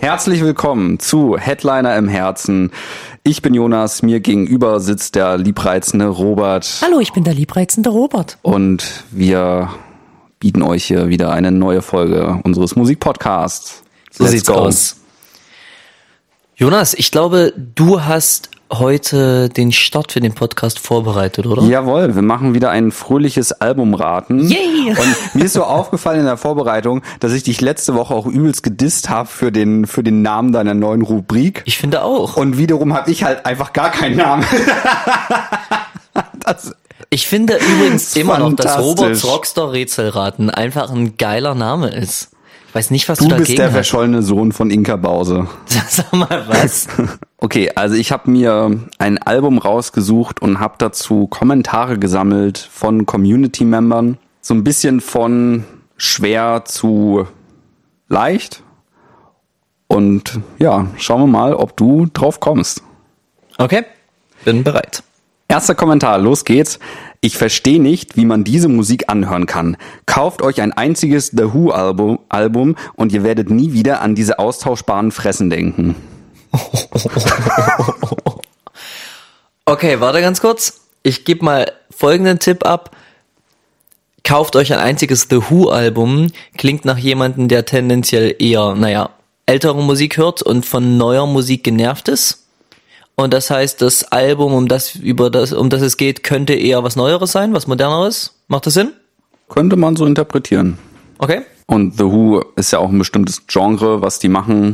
Herzlich willkommen zu Headliner im Herzen. Ich bin Jonas, mir gegenüber sitzt der liebreizende Robert. Hallo, ich bin der liebreizende Robert. Und wir bieten euch hier wieder eine neue Folge unseres Musikpodcasts. So sieht's aus. Jonas, ich glaube, du hast heute den Start für den Podcast vorbereitet, oder? Jawohl, wir machen wieder ein fröhliches Albumraten. Yay! Und mir ist so aufgefallen in der Vorbereitung, dass ich dich letzte Woche auch übelst gedisst habe für den Namen deiner neuen Rubrik. Ich finde auch. Und wiederum habe ich halt einfach gar keinen Namen. Ich finde übrigens immer noch, dass fantastisch. Roberts Rockstar-Rätselraten einfach ein geiler Name ist. Ich weiß nicht, was du Du dagegen bist der hast. verschollene Sohn von Inka Bause. Sag mal was. Okay, also ich habe mir ein Album rausgesucht und habe dazu Kommentare gesammelt von Community-Membern. So ein bisschen von schwer zu leicht. Und ja, schauen wir mal, ob du drauf kommst. Okay, bin bereit. Erster Kommentar, los geht's. Ich verstehe nicht, wie man diese Musik anhören kann. Kauft euch ein einziges The Who Album und ihr werdet nie wieder an diese austauschbaren Fressen denken. Okay, warte ganz kurz. Ich gebe mal folgenden Tipp ab. Kauft euch ein einziges The Who-Album. Klingt nach jemandem, der tendenziell eher, ältere Musik hört und von neuer Musik genervt ist. Und das heißt, das Album, um das es geht, könnte eher was Neueres sein, was Moderneres. Macht das Sinn? Könnte man so interpretieren. Okay. Und The Who ist ja auch ein bestimmtes Genre, was die machen.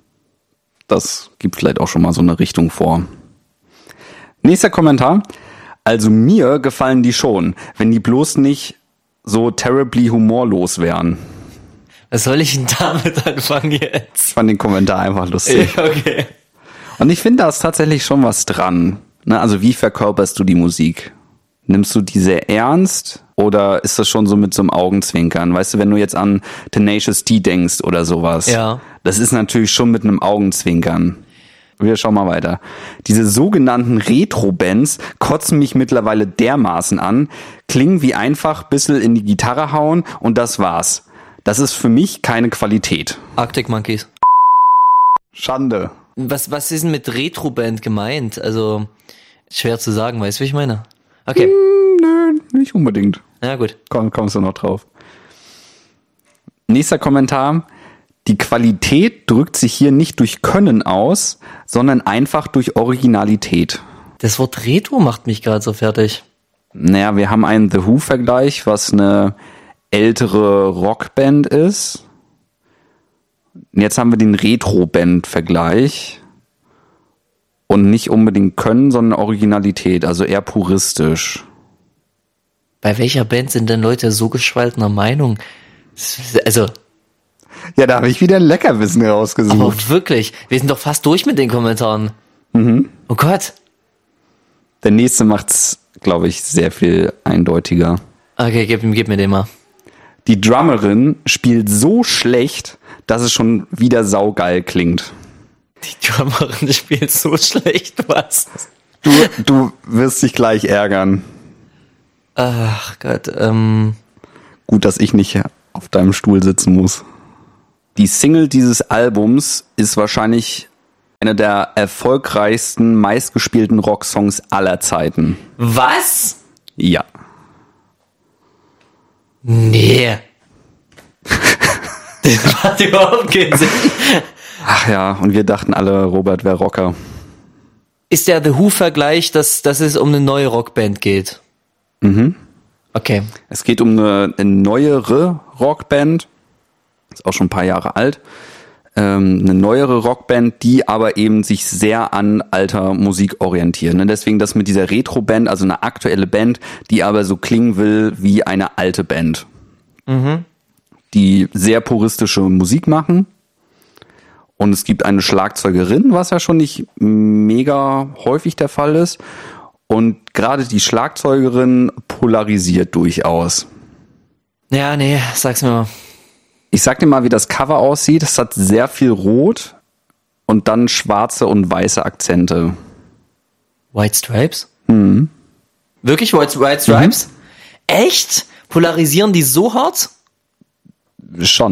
Das gibt vielleicht auch schon mal so eine Richtung vor. Nächster Kommentar. Also mir gefallen die schon, wenn die bloß nicht so terribly humorlos wären. Was soll ich denn damit anfangen jetzt? Ich fand den Kommentar einfach lustig. Okay. Und ich finde, da ist tatsächlich schon was dran. Ne? Also wie verkörperst du die Musik? Nimmst du die sehr ernst oder ist das schon so mit so einem Augenzwinkern? Weißt du, wenn du jetzt an Tenacious D denkst oder sowas. Ja. Das ist natürlich schon mit einem Augenzwinkern. Wir schauen mal weiter. Diese sogenannten Retro-Bands kotzen mich mittlerweile dermaßen an, klingen wie einfach bissel in die Gitarre hauen und das war's. Das ist für mich keine Qualität. Arctic Monkeys. Schande. Was ist denn mit Retro-Band gemeint? Also, schwer zu sagen, weißt du, wie ich meine? Okay. Nö, nicht unbedingt. Ja, gut. Kommst du noch drauf. Nächster Kommentar. Die Qualität drückt sich hier nicht durch Können aus, sondern einfach durch Originalität. Das Wort Retro macht mich gerade so fertig. Naja, wir haben einen The Who-Vergleich, was eine ältere Rockband ist. Jetzt haben wir den Retro-Band-Vergleich. Und nicht unbedingt Können, sondern Originalität, also eher puristisch. Bei welcher Band sind denn Leute so gespaltener Meinung? Also, Ja, da habe ich wieder ein Leckerwissen rausgesucht. aber wirklich, wir sind doch fast durch mit den Kommentaren. Oh Gott. Der nächste macht's, glaube ich, sehr viel eindeutiger. Okay, gib mir den mal. Die Drummerin spielt so schlecht, dass es schon wieder saugeil klingt. Die Drummerin spielt so schlecht, was? Du wirst dich gleich ärgern. Ach Gott, Gut, dass ich nicht auf deinem Stuhl sitzen muss. Die Single dieses Albums ist wahrscheinlich einer der erfolgreichsten, meistgespielten Rocksongs aller Zeiten. was? Ja. Nee. Das macht überhaupt keinen Sinn. Ach ja, und wir dachten alle, Robert wäre Rocker. Ist der The Who-Vergleich, dass es um eine neue Rockband geht? Okay. Es geht um eine neuere Rockband, ist auch schon ein paar Jahre alt, eine neuere Rockband, die aber eben sich sehr an alter Musik orientiert. Und deswegen das mit dieser Retro-Band, also eine aktuelle Band, die aber so klingen will wie eine alte Band. Die sehr puristische Musik machen. Und es gibt eine Schlagzeugerin, was ja schon nicht mega häufig der Fall ist. Und gerade die Schlagzeugerin polarisiert durchaus. Ja, nee, sag's mir mal. Ich sag dir mal, wie das Cover aussieht. Es hat sehr viel Rot und dann schwarze und weiße Akzente. White Stripes? Wirklich White Stripes? Echt? Polarisieren die so hart? Schon.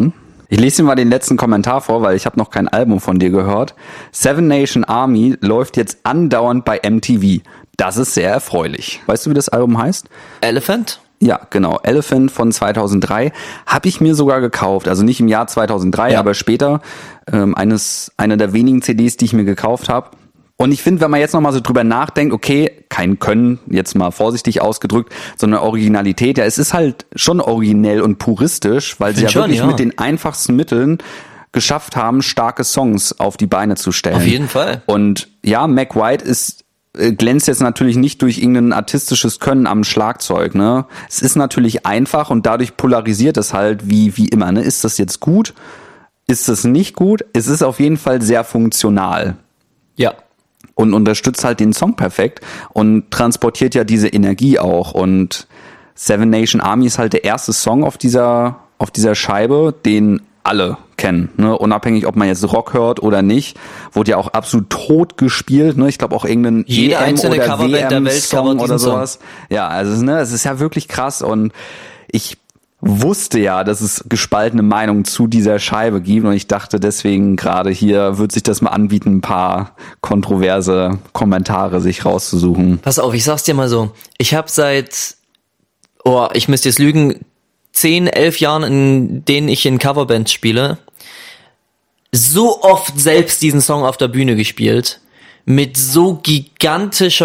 Ich lese dir mal den letzten Kommentar vor, weil ich habe noch kein Album von dir gehört. Seven Nation Army läuft jetzt andauernd bei MTV. Das ist sehr erfreulich. Weißt du, wie das Album heißt? Elephant? Ja, genau. Elephant von 2003 habe ich mir sogar gekauft. Also nicht im Jahr 2003, aber später. Einer der wenigen CDs, die ich mir gekauft habe. Und ich finde, wenn man jetzt nochmal so drüber nachdenkt, okay, kein Können, jetzt mal vorsichtig ausgedrückt, sondern Originalität, ja, es ist halt schon originell und puristisch, weil sie ja wirklich mit den einfachsten Mitteln geschafft haben, starke Songs auf die Beine zu stellen. Auf jeden Fall. Und ja, Mac White glänzt jetzt natürlich nicht durch irgendein artistisches Können am Schlagzeug, ne? Es ist natürlich einfach und dadurch polarisiert es halt wie immer, ne? Ist das jetzt gut? Ist das nicht gut? Es ist auf jeden Fall sehr funktional. Ja. Und unterstützt halt den Song perfekt und transportiert ja diese Energie auch. Und Seven Nation Army ist halt der erste Song auf dieser Scheibe, den alle kennen, ne? Unabhängig, ob man jetzt Rock hört oder nicht, wurde ja auch absolut tot gespielt, ne? Ich glaube auch irgendein jede einzelne Coverband der Welt Song oder sowas. Ja, also es ist ja wirklich krass und ich wusste ja, dass es gespaltene Meinungen zu dieser Scheibe gibt und ich dachte deswegen gerade hier wird sich das mal anbieten, ein paar kontroverse Kommentare sich rauszusuchen. Pass auf, ich sag's dir mal so, ich habe seit, ich müsste jetzt lügen, 10, 11 Jahren, in denen ich in Coverbands spiele, so oft selbst diesen Song auf der Bühne gespielt, mit so gigantisch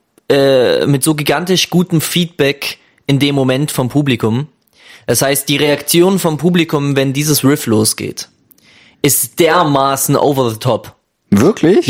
gutem Feedback in dem Moment vom Publikum. Das heißt, die Reaktion vom Publikum, wenn dieses Riff losgeht, ist dermaßen over the top. Wirklich? Ja.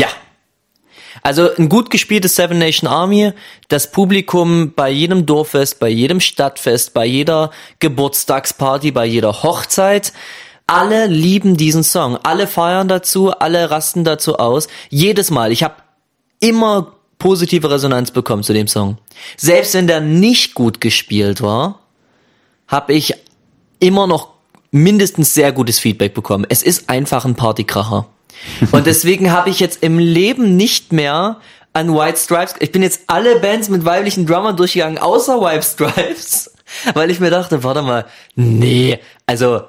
Also ein gut gespieltes Seven Nation Army, das Publikum bei jedem Dorffest, bei jedem Stadtfest, bei jeder Geburtstagsparty, bei jeder Hochzeit, alle lieben diesen Song, alle feiern dazu, alle rasten dazu aus. Jedes Mal, ich habe immer positive Resonanz bekommen zu dem Song. Selbst wenn der nicht gut gespielt war, habe ich immer noch mindestens sehr gutes Feedback bekommen. Es ist einfach ein Partykracher. Und deswegen habe ich jetzt im Leben nicht mehr an White Stripes, ich bin jetzt alle Bands mit weiblichen Drummern durchgegangen, außer White Stripes, weil ich mir dachte, warte mal, nee, also,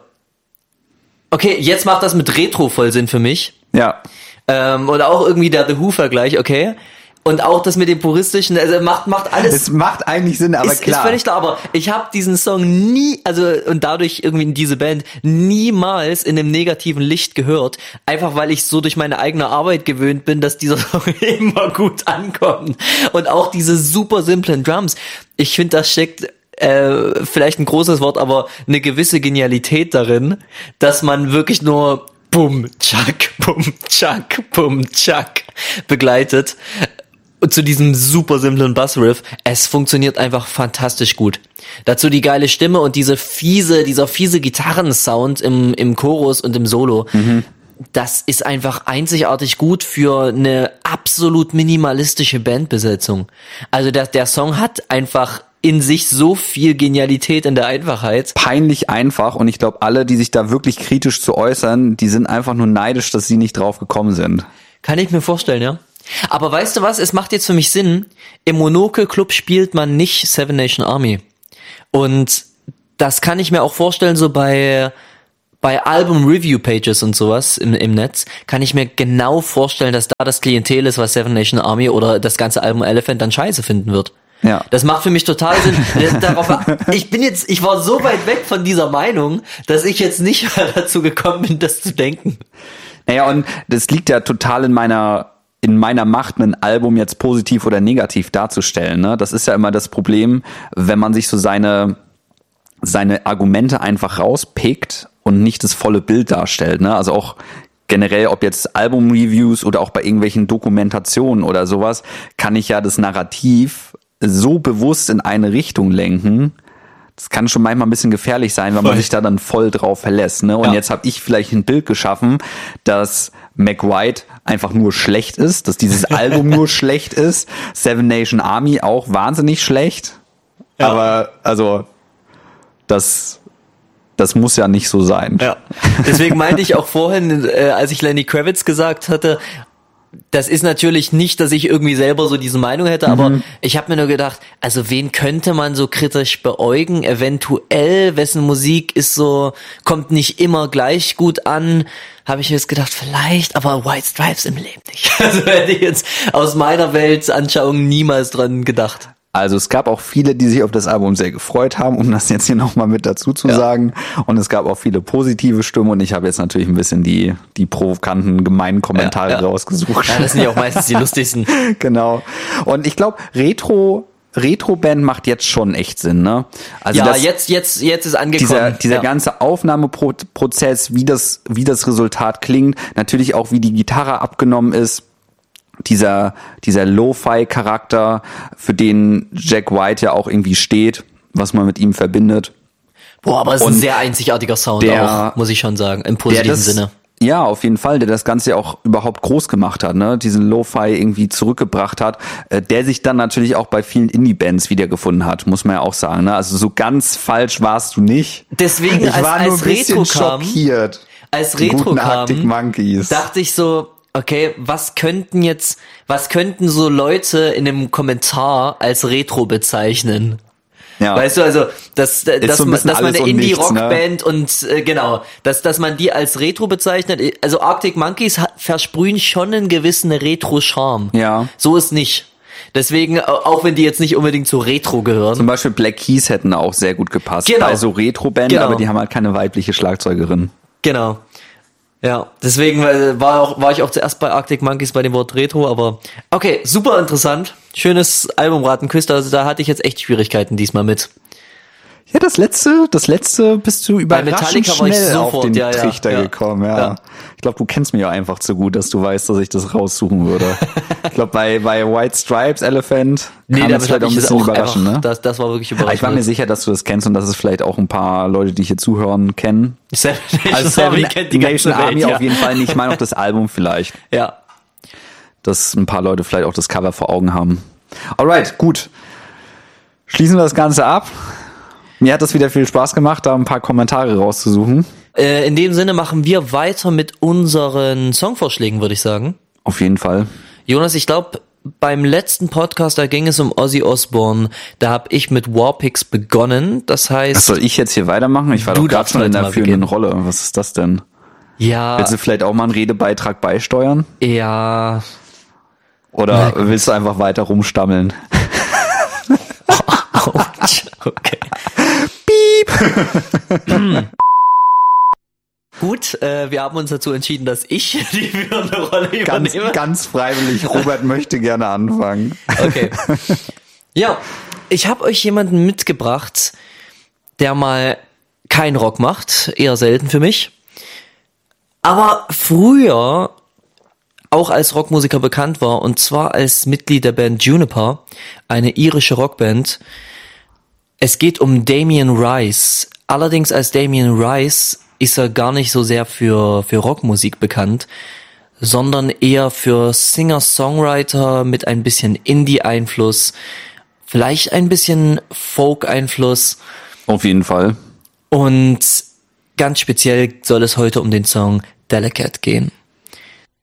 okay, jetzt macht das mit Retro voll Sinn für mich. Ja. Oder auch irgendwie der The Who-Vergleich, okay. Und auch das mit dem puristischen, also macht alles. Es macht eigentlich Sinn, aber klar. Ist völlig klar, aber ich habe diesen Song nie, und dadurch irgendwie in diese Band niemals in einem negativen Licht gehört, einfach weil ich so durch meine eigene Arbeit gewöhnt bin, dass dieser Song immer gut ankommt. Und auch diese super simplen Drums. Ich finde, das steckt vielleicht ein großes Wort, aber eine gewisse Genialität darin, dass man wirklich nur Bum, Chuck, Bum, Chuck, Bum, Chuck begleitet. Und zu diesem super simplen Bassriff, es funktioniert einfach fantastisch gut. Dazu die geile Stimme und dieser fiese Gitarrensound im Chorus und im Solo. Mhm. Das ist einfach einzigartig gut für eine absolut minimalistische Bandbesetzung. Also der Song hat einfach in sich so viel Genialität in der Einfachheit. Peinlich einfach und ich glaube, alle, die sich da wirklich kritisch zu äußern, die sind einfach nur neidisch, dass sie nicht drauf gekommen sind. Kann ich mir vorstellen, ja. Aber weißt du was, es macht jetzt für mich Sinn, im Monocle Club spielt man nicht Seven Nation Army. Und das kann ich mir auch vorstellen, so bei Album Review Pages und sowas im Netz, kann ich mir genau vorstellen, dass da das Klientel ist, was Seven Nation Army oder das ganze Album Elephant dann scheiße finden wird. Ja. Das macht für mich total Sinn. Ich war so weit weg von dieser Meinung, dass ich jetzt nicht mehr dazu gekommen bin, das zu denken. Naja, und das liegt ja total in meiner Macht, ein Album jetzt positiv oder negativ darzustellen, ne? Das ist ja immer das Problem, wenn man sich so seine Argumente einfach rauspickt und nicht das volle Bild darstellt, ne? Also auch generell, ob jetzt Album-Reviews oder auch bei irgendwelchen Dokumentationen oder sowas, kann ich ja das Narrativ so bewusst in eine Richtung lenken. Das kann schon manchmal ein bisschen gefährlich sein, wenn man sich da dann voll drauf verlässt, ne? Und jetzt habe ich vielleicht ein Bild geschaffen, dass Mac White einfach nur schlecht ist, dass dieses Album nur schlecht ist, Seven Nation Army auch wahnsinnig schlecht. Ja. Aber also das muss ja nicht so sein. Ja. Deswegen meinte ich auch vorhin, als ich Lenny Kravitz gesagt hatte, das ist natürlich nicht, dass ich irgendwie selber so diese Meinung hätte, aber ich habe mir nur gedacht, also wen könnte man so kritisch beäugen? Eventuell, wessen Musik ist so, kommt nicht immer gleich gut an, habe ich jetzt gedacht, vielleicht, aber White Stripes im Leben nicht. Also hätte ich jetzt aus meiner Weltanschauung niemals dran gedacht. Also es gab auch viele, die sich auf das Album sehr gefreut haben, um das jetzt hier nochmal mit dazu zu sagen. Und es gab auch viele positive Stimmen und ich habe jetzt natürlich ein bisschen die provokanten, gemeinen Kommentare rausgesucht. Ja, das sind ja auch meistens die lustigsten. Genau. Und ich glaube, Retro-Band macht jetzt schon echt Sinn, ne? Also Ja, das, jetzt ist angekommen. dieser ganze Aufnahmeprozess, wie das Resultat klingt, natürlich auch wie die Gitarre abgenommen ist, dieser Lo-Fi-Charakter, für den Jack White ja auch irgendwie steht, was man mit ihm verbindet. Boah, aber es ist ein sehr einzigartiger Sound auch, muss ich schon sagen, im positiven Sinne. Ja, auf jeden Fall, der das Ganze ja auch überhaupt groß gemacht hat, ne, diesen Lo-Fi irgendwie zurückgebracht hat, der sich dann natürlich auch bei vielen Indie-Bands wiedergefunden hat, muss man ja auch sagen, ne, also so ganz falsch warst du nicht. Deswegen, ich war nur ein bisschen schockiert. Als Retro kam, Arctic Monkeys. Dachte ich so, okay, was könnten so Leute in einem Kommentar als Retro bezeichnen? Ja. Weißt du, also, dass so man eine Indie-Rockband ne? und genau, dass man die als Retro bezeichnet. Also Arctic Monkeys versprühen schon einen gewissen Retro-Charme. Ja. So ist nicht. Deswegen, auch wenn die jetzt nicht unbedingt zu Retro gehören. Zum Beispiel Black Keys hätten auch sehr gut gepasst. Genau. Bei so Retro-Band, Genau. aber die haben halt keine weibliche Schlagzeugerin. Genau. Ja, deswegen war ich auch zuerst bei Arctic Monkeys bei dem Wort Retro, aber okay, super interessant. Schönes Albumraten-Quiz, also da hatte ich jetzt echt Schwierigkeiten diesmal mit. Ja, das letzte bist du überraschend Metallica war ich schnell sofort, auf den ja, Trichter gekommen. Ja. Ich glaube, du kennst mich ja einfach zu gut, dass du weißt, dass ich das raussuchen würde. Ich glaube, bei White Stripes, Elephant, kann das vielleicht auch ein bisschen überraschen. Einfach, Ne? das war wirklich überraschend. Ich war mir sicher, dass du das kennst und dass es vielleicht auch ein paar Leute, die hier zuhören, kennen. Seven Also Army kennt die ganze Nation Army Welt, auf jeden Fall nicht. Ich meine auch das Album vielleicht. Ja. Dass ein paar Leute vielleicht auch das Cover vor Augen haben. Alright, gut. Schließen wir das Ganze ab. Mir hat das wieder viel Spaß gemacht, da ein paar Kommentare rauszusuchen. In dem Sinne machen wir weiter mit unseren Songvorschlägen, würde ich sagen. Auf jeden Fall. Jonas, ich glaube, beim letzten Podcast, da ging es um Ozzy Osbourne. Da habe ich mit Warpix begonnen. Das heißt... Was soll ich jetzt hier weitermachen? Ich war Du doch gerade darfst schon in heute der mal führenden beginnen. Rolle. Was ist das denn? Ja, Willst du vielleicht auch mal einen Redebeitrag beisteuern? ja... Oder willst du einfach weiter rumstammeln? Autsch. Okay. Gut, wir haben uns dazu entschieden, dass ich die führende Rolle übernehme. Ganz freiwillig. Robert möchte gerne anfangen. Okay. Ja, ich habe euch jemanden mitgebracht, der mal keinen Rock macht, eher selten für mich, aber früher auch als Rockmusiker bekannt war, und zwar als Mitglied der Band Juniper, eine irische Rockband. Es geht um Damien Rice. Allerdings als Damien Rice ist er gar nicht so sehr für Rockmusik bekannt, sondern eher für Singer-Songwriter mit ein bisschen Indie-Einfluss, vielleicht ein bisschen Folk-Einfluss. Auf jeden Fall. Und ganz speziell soll es heute um den Song Delicate gehen.